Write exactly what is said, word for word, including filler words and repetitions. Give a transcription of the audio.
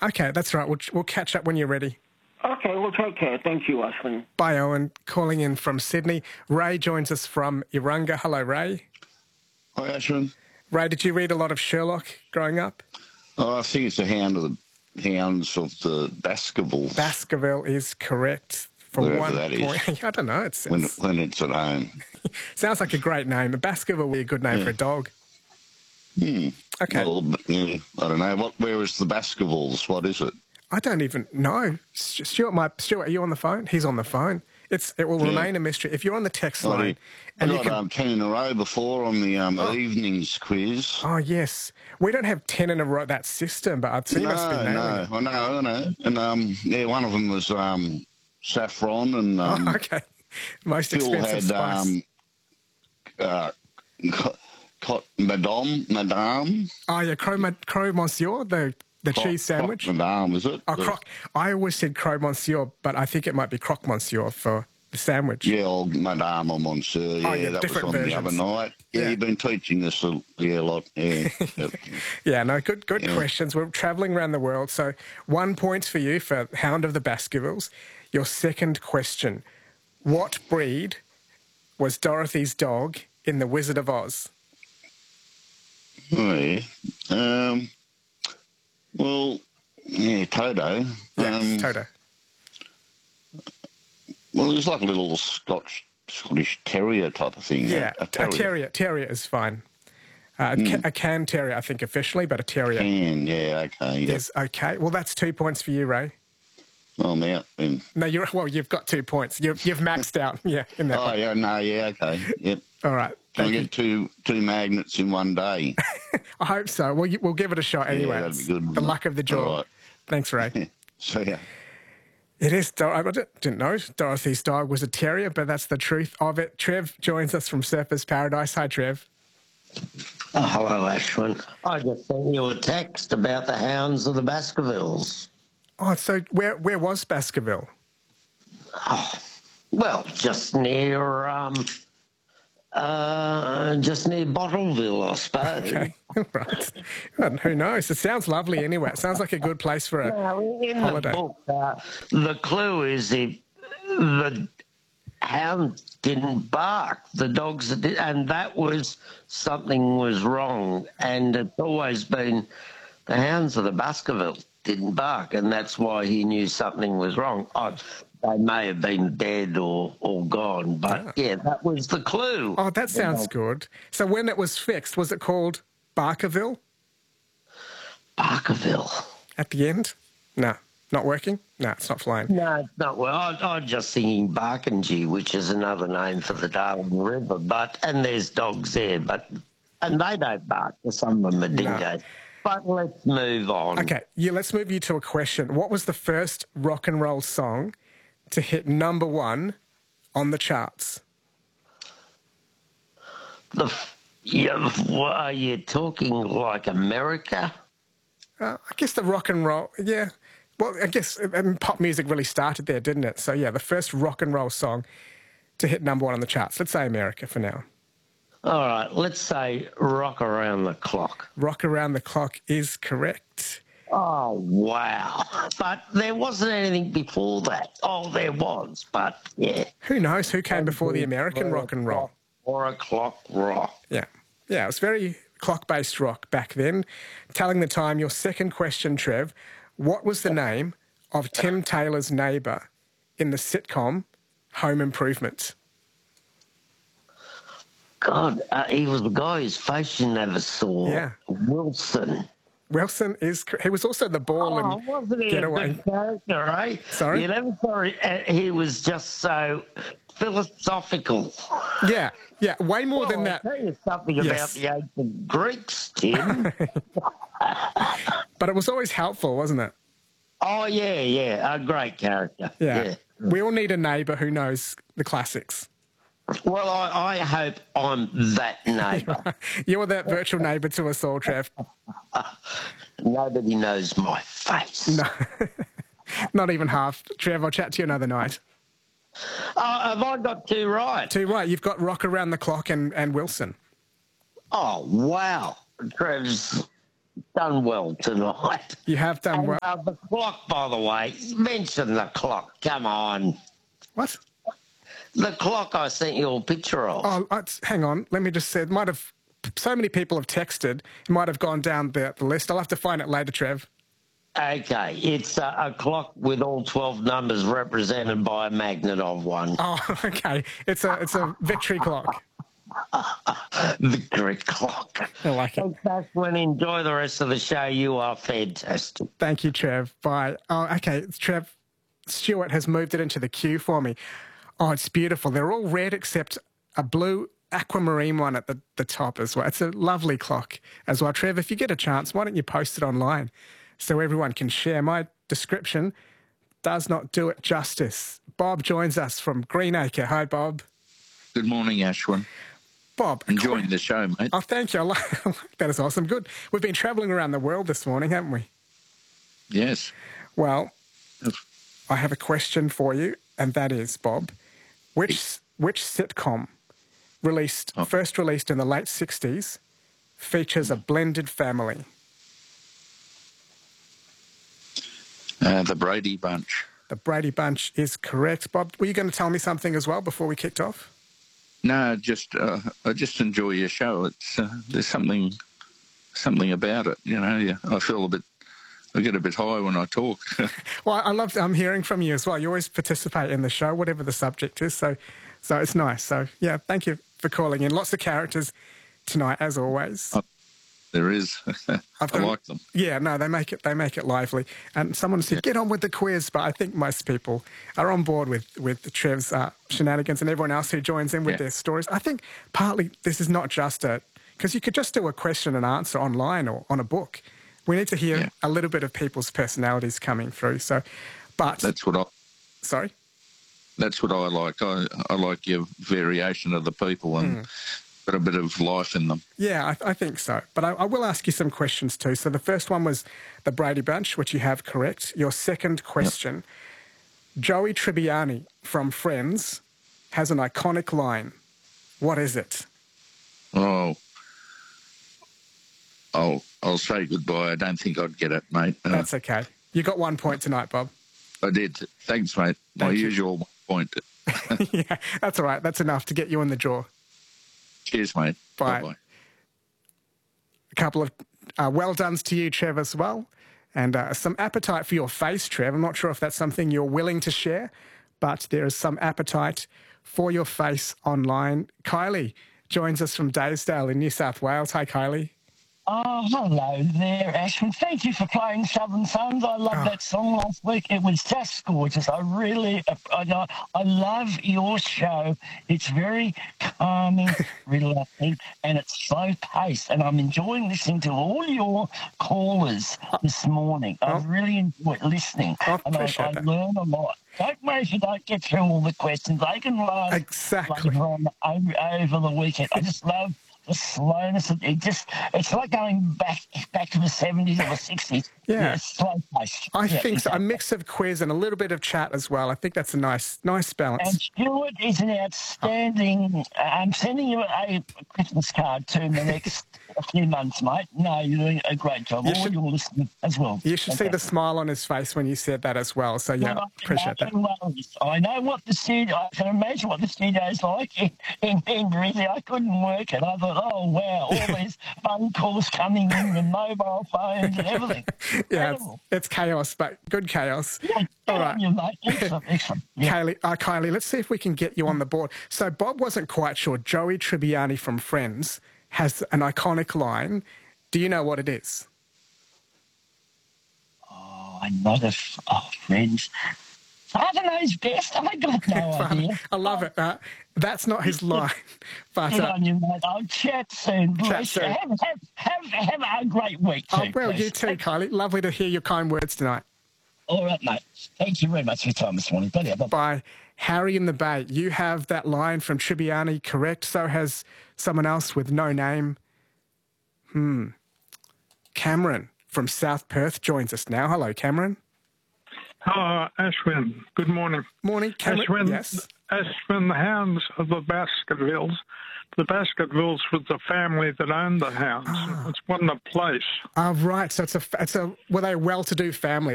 Okay, that's right. We'll, we'll catch up when you're ready. Okay, well, take care. Thank you, Ashwin. Bye, Owen. Calling in from Sydney. Ray joins us from Irunga. Hello, Ray. Hi, Ashwin. Ray, did you read a lot of Sherlock growing up? Oh, I think it's the Hound of the Hounds of the Baskervilles. Baskerville is correct for Wherever one that is. point. I don't know. It when, sounds, when it's at home. sounds like a great name. A Baskerville would be a good name Yeah. for a dog. Hmm. Okay. Well, yeah, I don't know. What? Where is the Baskervilles? What is it? I don't even know. Stuart, my, Stuart, are you on the phone? He's on the phone. It's It will Yeah. remain a mystery. If you're on the text I line... I and you got can, um, ten in a row before on the um, evenings quiz. Oh, yes. We don't have ten in a row, that system, but I'd say you no, must be nailing no, it. I know, I know. And um, yeah, one of them was um, saffron, and um, Oh, okay. Most Phil expensive had spice. um, uh, co- co- Madame, Madame. Oh, yeah, Croque, Ma- Croque Monsieur, the, the Croque- cheese sandwich. Croque Madame, is it? Oh, The- croque. I always said Croque Monsieur, but I think it might be Croque Monsieur for the sandwich. Yeah, old Madame or Monsieur. Yeah, Oh, yeah, that was different on versions. the other night. Yeah, Yeah. you've been teaching us a, yeah, a lot. Yeah. Yep. Yeah, no, good good Yeah. questions. We're travelling around the world. So one point for you for Hound of the Baskervilles. Your second question. What breed was Dorothy's dog in The Wizard of Oz? Oh, yeah. Um, well, yeah, Toto. Yes, um, Toto. Well, it was like a little Scotch, Scottish terrier type of thing. Yeah, a, a terrier. Terrier is fine. Uh, a, ca- a can terrier, I think, officially, but a terrier Can, yeah, okay. Yeah. is okay. Well, that's two points for you, Ray. I'm out then. No, you're well. You've got two points. You've you've maxed out. Yeah, in that Oh, one. yeah, no, yeah, okay. Yep. All right. Can I Thank you. get two two magnets in one day? I hope so. We'll we'll give it a shot anyway. that'd be It's good. The luck of the draw. All right. Thanks, Ray. So, yeah. It is. Dor- I didn't know Dorothy's dog was a terrier, but that's the truth of it. Trev joins us from Surfers Paradise. Hi, Trev. Oh, hello, Ashwin. I just sent you a text about the Hounds of the Baskervilles. Oh, so where where was Baskerville? Well, just near, um, uh, just near Bottleville, I suppose. Okay, right. Well, who knows? It sounds lovely anyway. It sounds like a good place for a Now, in holiday. the book, uh, the clue is if the hound didn't bark, the dogs did, and that was something was wrong. And it's always been the Hounds of the Baskerville didn't bark, and that's why he knew something was wrong. Oh, they may have been dead or, or gone, but yeah, that was the clue. Oh, that sounds good. So when it was fixed, was it called Barkerville Barkerville. at the end? No, not working? No, it's not flying. No, it's not well. I, I'm just thinking Barkingee, which is another name for the Darling River, but and there's dogs there, but and they don't bark. Some of them are dingoes. But let's move on. Okay, yeah, let's move you to a question. What was the first rock and roll song to hit number one on the charts? The f- yeah, what, are you talking like America? Uh, I guess the rock and roll, yeah. Well, I guess um, pop music really started there, didn't it? So, yeah, the first rock and roll song to hit number one on the charts. Let's say America for now. All right, let's say Rock Around the Clock. Rock Around the Clock is correct. Oh, wow. But there wasn't anything before that. Oh, there was, but yeah. Who knows who came before the American rock and roll? Or a clock rock. Yeah. Yeah, it was very clock-based rock back then. Telling the time, your second question, Trev. What was the name of Tim Taylor's neighbour in the sitcom Home Improvement? God, uh, he was the guy whose face you never saw. Yeah. Wilson. Wilson is... He was also the ball Oh, and wasn't he Getaway. a good character, eh? Sorry? You never saw it. uh, He was just so philosophical. Yeah, yeah, way more than Well, that. I'll tell you something Yes. about the ancient Greeks, Tim. But it was always helpful, wasn't it? Oh, yeah, yeah. A great character. Yeah. Yeah. We all need a neighbour who knows the classics. Well, I, I hope I'm that neighbour. You're that virtual neighbour to us all, Trev. Nobody knows my face. No, not even half. Trev, I'll chat to you another night. Oh, have I got two right? Too right, you've got Rock Around the Clock and, and Wilson. Oh, wow. Trev's done well tonight. You have done And, well. uh, the clock, by the way, mention the clock. Come on. What? The clock I sent you a picture of. Oh, it's, hang on. Let me just say, it might have, so many people have texted, it might have gone down the, the list. I'll have to find it later, Trev. Okay, it's a, a clock with all twelve numbers represented by a magnet of one. Oh, okay. It's a it's a victory clock. Victory clock. I like it. Thanks, Ashwin. Enjoy the rest of the show. You are fantastic. Thank you, Trev. Bye. Oh, okay. Trev, Stuart has moved it into the queue for me. Oh, it's beautiful. They're all red except a blue aquamarine one at the, the top as well. It's a lovely clock as well. Trev, if you get a chance, why don't you post it online so everyone can share? My description does not do it justice. Bob joins us from Greenacre. Hi, Bob. Good morning, Ashwin. Bob. Enjoying the show, mate. Oh, thank you. I like, I like that is awesome. Good. We've been travelling around the world this morning, haven't we? Yes. Well, I have a question for you, and that is, Bob, which which sitcom released Oh. first released in the late sixties features a blended family? Uh, the Brady Bunch. The Brady Bunch is correct. Bob, were you going to tell me something as well before we kicked off? No, just uh, I just enjoy your show. It's uh, there's something something about it. You know, yeah, I feel a bit. I get a bit high when I talk. Well, I love um, hearing from you as well. You always participate in the show, whatever the subject is. So, so it's nice. So, yeah, thank you for calling in. Lots of characters tonight, as always. Oh, there is. I I've got- like them. Yeah, no, they make it they make it lively. And someone said, get on with the quiz, but I think most people are on board with with Trev's uh, shenanigans and everyone else who joins in with Yeah. their stories. I think partly this is not just a because you could just do a question and answer online or on a book. We need to hear Yeah. a little bit of people's personalities coming through. So, but That's what I. sorry. That's what I like. I I like your variation of the people and Hmm. got a bit of life in them. Yeah, I, I think so. But I, I will ask you some questions too. So the first one was the Brady Bunch, which you have correct. Your second question, Joey Tribbiani from Friends has an iconic line. What is it? Oh. I'll I'll say goodbye. I don't think I'd get it, mate. Uh, That's okay. You got one point tonight, Bob. I did. Thanks, mate. My Thank you. usual one point. Yeah, that's all right. That's enough to get you in the draw. Cheers, mate. Bye. Bye-bye. A couple of uh, well dones to you, Trev, as well. And uh, some appetite for your face, Trev. I'm not sure if that's something you're willing to share, but there is some appetite for your face online. Kylie joins us from Daysdale in New South Wales. Hi, Kylie. Oh, hello there, Ashwin. Thank you for playing Southern Suns. I loved Oh. that song last week. It was just gorgeous. I really, I, I love your show. It's very calming, relaxing, and it's slow paced. And I'm enjoying listening to all your callers this morning. I've really enjoyed listening. I and I, appreciate I that. learn a lot. Don't worry if you don't get through all the questions. They can learn Exactly. later on over, over the weekend. I just love the slowness. Of, it just, it's like going back back to the seventies or the sixties. Yeah. It's slow paced. I Yeah, think so. A exactly. mix of quiz and a little bit of chat as well. I think that's a nice, nice And balance. Stuart is an outstanding. I'm sending you a Christmas card too in the next few months, mate. No, you're doing a great job. You All should- your listeners as well. You should see the smile on his face when you said that as well. So, yeah, Well, appreciate that. I know what the studio. I can imagine what the studio is like in, in, in Grizzly. I couldn't work it. I thought, oh wow, all these phone calls coming in, and mobile phones and everything. Yeah, it's, Incredible. it's chaos, but good chaos. Yeah, good All on right. you, mate. Excellent, excellent. Yeah. Kylie, uh, Kylie, let's see if we can get you on the board. So Bob wasn't quite sure. Joey Tribbiani from Friends has an iconic line. Do you know what it is? Oh, I'm not a f- oh, friends. Father knows best. I got no idea. I love it. Uh, that's not his line, but Good uh, on you, mate. I'll chat soon. Chat Bless you. soon. Have, have, have, have a great week too. oh, well, you please. too, Kylie. Lovely to hear your kind words tonight. All right, mate. Thank you very much for your time this morning. Bye. Bye. By Harry in the Bay. You have that line from Tribbiani correct. So has someone else with no name. Hmm. Cameron from South Perth joins us now. Hello, Cameron. Uh, Ashwin, good morning. Morning, Cameron. Ashwin, Yes. Ashwin, the Hounds of the Baskervilles the Baskervilles was the family that owned the house. Ah. It wasn't a place. Oh, right. So it's a, it's a, were they a well-to-do family?